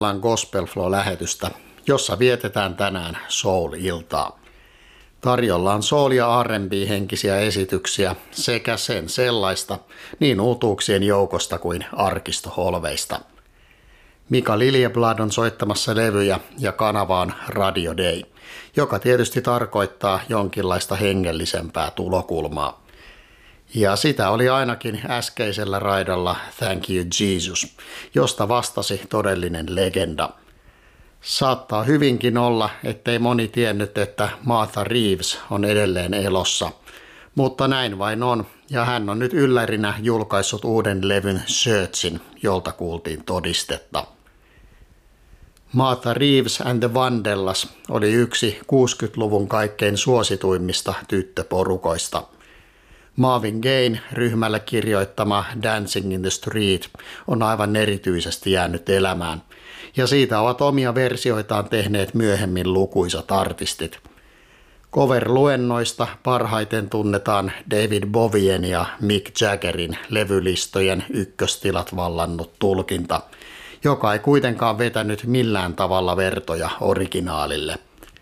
Gospel Flow-lähetystä, jossa vietetään tänään soul-iltaa. Tarjolla on soul- ja R&B-henkisiä esityksiä sekä sen sellaista niin uutuuksien joukosta kuin arkistoholveista. Mika Liljeblad on soittamassa levyjä ja kanava on Radio Day, joka tietysti tarkoittaa jonkinlaista hengellisempää tulokulmaa. Ja sitä oli ainakin äskeisellä raidalla Thank You Jesus, josta vastasi todellinen legenda. Saattaa hyvinkin olla, ettei moni tiennyt, että Martha Reeves on edelleen elossa, mutta näin vain on, ja hän on nyt yllärinä julkaissut uuden levyn Searchin, jolta kuultiin todistetta. Martha Reeves and the Vandellas oli yksi 60-luvun kaikkein suosituimmista tyttöporukoista. Marvin Gaye ryhmälle kirjoittama Dancing in the Street on aivan erityisesti jäänyt elämään, ja siitä ovat omia versioitaan tehneet myöhemmin lukuisat artistit. Cover-luennoista parhaiten tunnetaan David Bowien ja Mick Jaggerin levylistojen ykköstilat vallannut tulkinta, joka ei kuitenkaan vetänyt millään tavalla vertoja originaalille.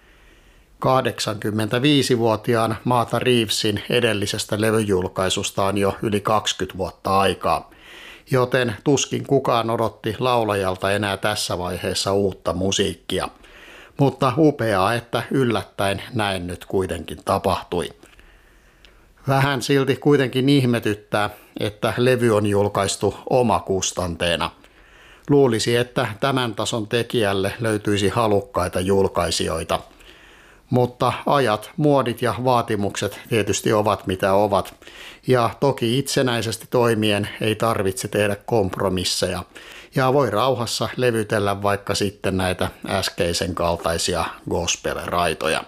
85-vuotiaan Martha Reevesin edellisestä levyjulkaisusta on jo yli 20 vuotta aikaa, joten tuskin kukaan odotti laulajalta enää tässä vaiheessa uutta musiikkia. Mutta upeaa, että yllättäen näin nyt kuitenkin tapahtui. Vähän silti kuitenkin ihmetyttää, että levy on julkaistu omakustanteena. Luulisi, että tämän tason tekijälle löytyisi halukkaita julkaisijoita. Mutta ajat, muodit ja vaatimukset tietysti ovat mitä ovat, ja toki itsenäisesti toimien ei tarvitse tehdä kompromisseja, ja voi rauhassa levytellä vaikka sitten näitä äskeisen kaltaisia gospel-raitoja.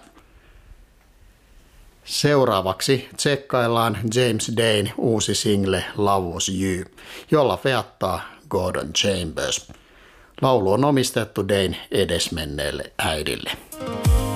Seuraavaksi tsekkaillaan James Dayn uusi single Love Was You, jolla feattaa Gordon Chambers. Laulu on omistettu Dayn edesmenneelle äidille.